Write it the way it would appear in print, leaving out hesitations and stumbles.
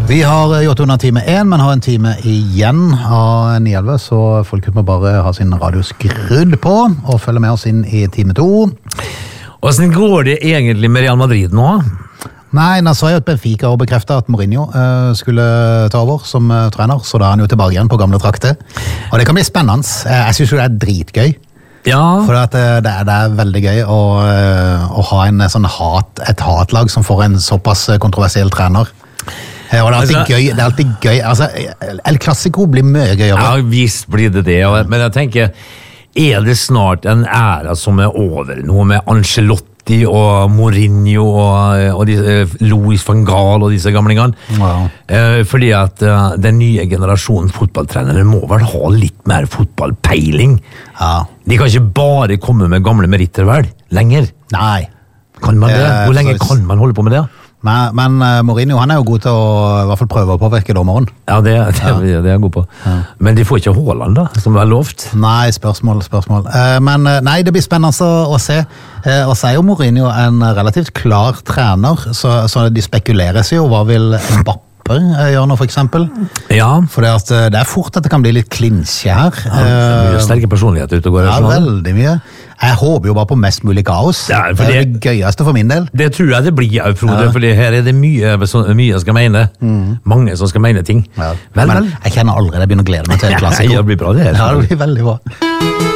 Vi har gjort under time 1, men har en time igjen av 9-11, så folk må bare ha sin radio skrudd på og følge med oss inn i time 2. Hvordan går det egentlig med Real Madrid nå? Nei, nå så jeg at Benfica har bekreftet at Mourinho skulle ta over som trener, så da er han jo tilbake igjen på gamle trakter. Og det kan bli spennende. Jeg synes jo det er dritgøy. Ja. For at det er veldig gøy å ha en sånn et hatlag som får en såpass kontroversiell trener. Og det er alltid gøy. Altså, El Clasico blir mye gøyere. Ja, visst blir det. Men jeg tenker, er det snart en æra som er over? Noe med Ancelotti og Mourinho og Louis van Gaal og disse gamlingene. Wow. Fordi at den nye generasjonen fotballtrenere må vel ha litt mer fotballpeiling. Ja. De kan ikke bare komme med gamle meritter vel, lenger. Nei. Kan man det? Hvor lenge kan man holde på med det? Men Mourinho, han er jo god til å i hvert fall prøve å påvirke dommeren. Ja, det er jeg god på. Ja. Men de får ikke Haaland da, som er lovt. Nei, spørsmål. Men nei, det blir spennende å se. Og så er jo Mourinho en relativt klar trener, så de spekulerer seg jo, hva vil Mbappé gjør nå for eksempel? Ja. For det er fort at det kan bli litt klinsje her. Mye sterke personligheter ute og går. Ja, veldig mye. Jeg håper jo bare på mest mulig kaos. Ja, det er det gøyeste for min del. Det tror jeg det blir, Frode, fordi her er det mye jeg skal mene. Mange som skal mene ting. Ja. Men jeg kjenner aldri, jeg begynner å glede meg til en klassiker. Det blir bra det her. Ja, det blir veldig bra.